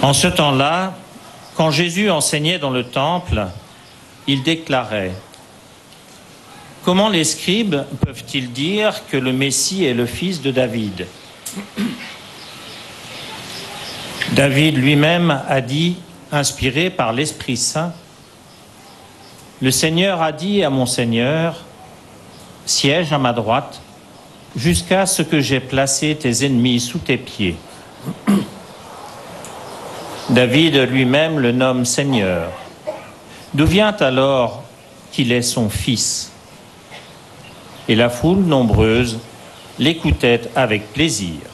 En ce temps-là, quand Jésus enseignait dans le temple, il déclarait : « Comment les scribes peuvent-ils dire que le Messie est le fils de David ? David lui-même a dit, inspiré par l'Esprit Saint, « Le Seigneur a dit à mon Seigneur, siège à ma droite, jusqu'à ce que j'aie placé tes ennemis sous tes pieds. » David lui-même le nomme Seigneur. D'où vient alors qu'il est son fils ? Et la foule nombreuse l'écoutait avec plaisir.